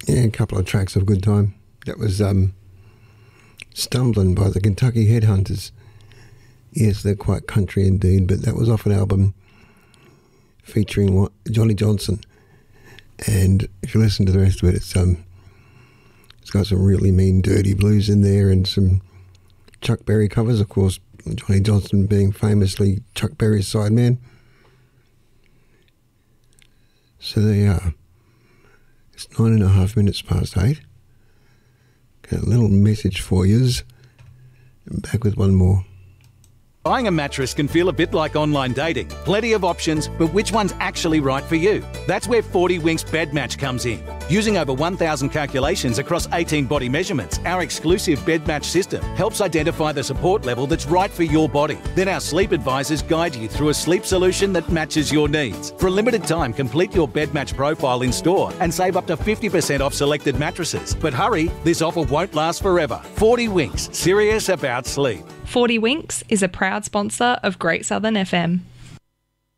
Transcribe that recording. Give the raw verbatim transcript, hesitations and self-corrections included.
Yeah, a couple of tracks of good time. That was um, Stumbling by the Kentucky Headhunters. Yes, they're quite country indeed, but that was off an album featuring Johnny Johnson. And if you listen to the rest of it, it's um, it's got some really mean, dirty blues in there and some Chuck Berry covers, of course, Johnny Johnson being famously Chuck Berry's sideman. So there you are. It's nine and a half minutes past eight. Got a little message for yous. Back with one more. Buying a mattress can feel a bit like online dating. Plenty of options, but which one's actually right for you? That's where forty Winks Bed Match comes in. Using over one thousand calculations across eighteen body measurements, our exclusive Bed Match system helps identify the support level that's right for your body. Then our sleep advisors guide you through a sleep solution that matches your needs. For a limited time, complete your Bed Match profile in store and save up to fifty percent off selected mattresses. But hurry, this offer won't last forever. forty Winks, serious about sleep. forty Winks is a proud sponsor of Great Southern F M.